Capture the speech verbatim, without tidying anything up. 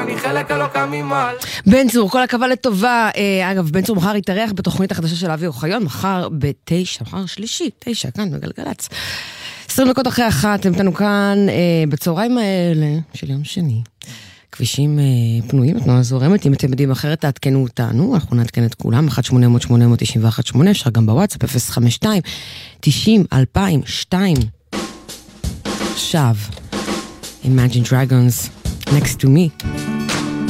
אני חלק אלוקה ממעל. בן צור, כל הכבוד לטובה. אה, אגב, בן צור מחר יתארח בתוכנית החדשה של אבי אוחיון, מחר בתשע, מחר שלישי, תשע, כאן בגלגלץ. עשרים דקות אחרי אחת, אתם תנו כאן אה, בצהריים האלה של יום שני. כבישים אה, פנויים, התנועה זורמת, אם אתם יודעים אחרת, תעדכנו אותנו, אנחנו נעדכן את כולם, אחת שמונה אפס אפס שמונה תשע אחת שמונה, אפשר גם בוואטסאפ, אפס חמש שתיים תשעים אלפיים ושתיים. עכשיו, Imagine Dragons, Next to Me.